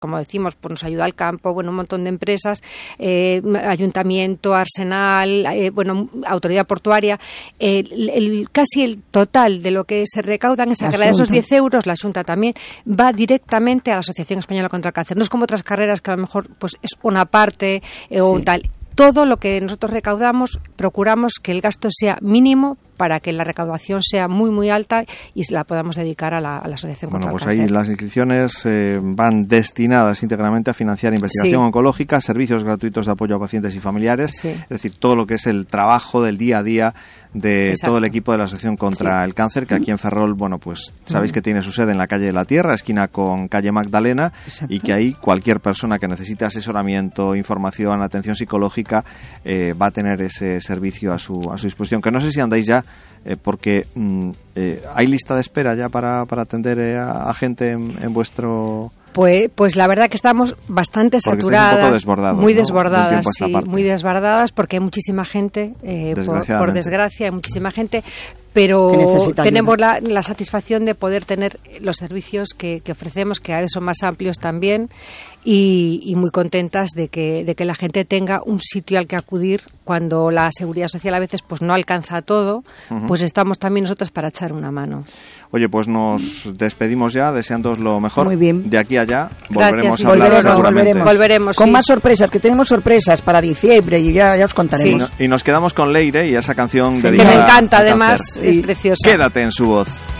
como decimos, pues nos ayuda al campo, bueno, un montón de empresas, Ayuntamiento, Arsenal, Autoridad Portuaria, casi el total de lo que se recauda en esa carrera, de esos 10 euros, la Xunta también, va directamente a la Asociación Española contra el Cáncer. No es como otras carreras que a lo mejor pues es una parte o tal. Todo lo que nosotros recaudamos, procuramos que el gasto sea mínimo para que la recaudación sea muy, muy alta y la podamos dedicar a la Asociación contra el Cáncer. Ahí las inscripciones van destinadas íntegramente a financiar investigación oncológica, servicios gratuitos de apoyo a pacientes y familiares, es decir, todo lo que es el trabajo del día a día de todo el equipo de la Asociación contra el Cáncer, que aquí en Ferrol, pues sabéis que tiene su sede en la calle de la Tierra, esquina con calle Magdalena, y que ahí cualquier persona que necesite asesoramiento, información, atención psicológica, va a tener ese servicio a su disposición. Que no sé si andáis ya, porque hay lista de espera ya para atender a gente en vuestro... Pues la verdad que estamos bastante saturadas, un poco desbordados, muy ¿no? desbordadas, sí, muy desbordadas, porque hay muchísima gente, por desgracia, hay muchísima gente, pero tenemos la satisfacción de poder tener los servicios que ofrecemos, que a veces son más amplios también, y muy contentas de que la gente tenga un sitio al que acudir cuando la seguridad social a veces pues no alcanza todo, pues estamos también nosotros para echar una mano. Oye, pues nos despedimos ya, deseándoos lo mejor. Muy bien. De aquí a allá volveremos a hablar seguramente. Volveremos, con más sorpresas, que tenemos sorpresas para diciembre y ya os contaremos. Sí. Y nos quedamos con Leire y esa canción que dedicada me encanta, al además, cáncer. es preciosa. Quédate en su voz.